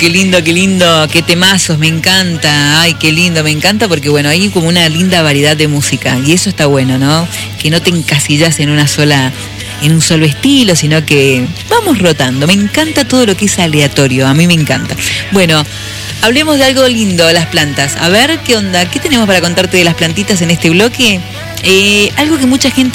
qué lindo, qué temazos, me encanta. Ay, qué lindo, me encanta porque bueno, hay como una linda variedad de música y eso está bueno, ¿no? Que no te encasillas en un solo estilo, sino que vamos rotando. Me encanta todo lo que es aleatorio, a mí me encanta. Bueno, hablemos de algo lindo, las plantas. A ver, ¿qué onda? ¿Qué tenemos para contarte de las plantitas en este bloque? Algo que mucha gente